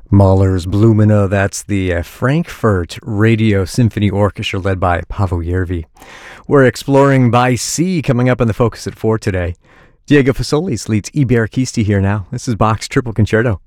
Mahler's Blumina, that's the Frankfurt Radio Symphony Orchestra led by Paavo Järvi. We're exploring by sea coming up on the Focus at 4 today. Diego Fassolis leads Iber Kisti here now. This is Bach's Triple Concerto.